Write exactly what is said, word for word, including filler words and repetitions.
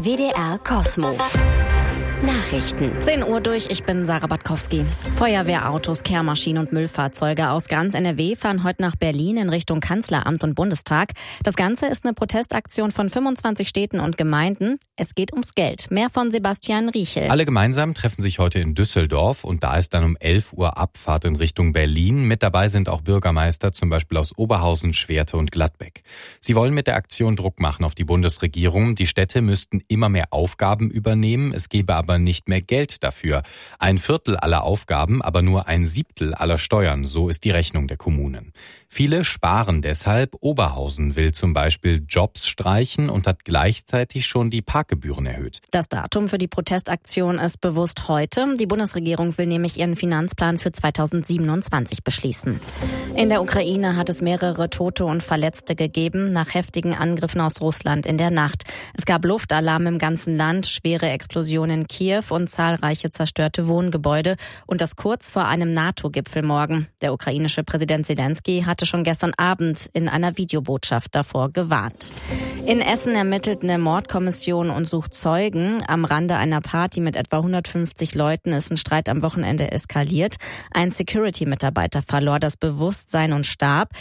W D R Kosmo. Nachrichten. zehn Uhr durch, ich bin Sarah Batkowski. Feuerwehrautos, Kehrmaschinen und Müllfahrzeuge aus ganz N R W fahren heute nach Berlin in Richtung Kanzleramt und Bundestag. Das Ganze ist eine Protestaktion von fünfundzwanzig Städten und Gemeinden. Es geht ums Geld. Mehr von Sebastian Riechel. Alle gemeinsam treffen sich heute in Düsseldorf und da ist dann um elf Uhr Abfahrt in Richtung Berlin. Mit dabei sind auch Bürgermeister, zum Beispiel aus Oberhausen, Schwerte und Gladbeck. Sie wollen mit der Aktion Druck machen auf die Bundesregierung. Die Städte müssten immer mehr Aufgaben übernehmen. Es gebe aber nicht mehr Geld dafür. Ein Viertel aller Aufgaben, aber nur ein Siebtel aller Steuern, so ist die Rechnung der Kommunen. Viele sparen deshalb. Oberhausen will zum Beispiel Jobs streichen und hat gleichzeitig schon die Parkgebühren erhöht. Das Datum für die Protestaktion ist bewusst heute. Die Bundesregierung will nämlich ihren Finanzplan für zweitausendsiebenundzwanzig beschließen. In der Ukraine hat es mehrere Tote und Verletzte gegeben nach heftigen Angriffen aus Russland in der Nacht. Es gab Luftalarm im ganzen Land, schwere Explosionen in Kiew und zahlreiche zerstörte Wohngebäude. Und das kurz vor einem NATO-Gipfel morgen. Der ukrainische Präsident Zelensky hatte schon gestern Abend in einer Videobotschaft davor gewarnt. In Essen ermittelt eine Mordkommission und sucht Zeugen. Am Rande einer Party mit etwa hundertfünfzig Leuten ist ein Streit am Wochenende eskaliert. Ein Security-Mitarbeiter verlor das Bewusstsein und starb.